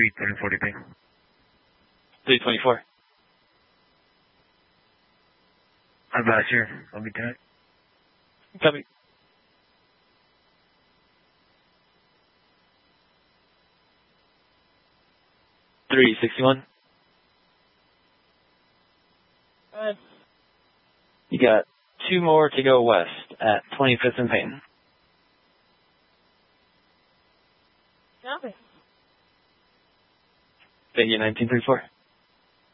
324 depending. 324. I'm about here. I'll be tight. Copy. $361. Alright. You got 2 more to go west at 25th and Payton. Copy. Thank you, 1934.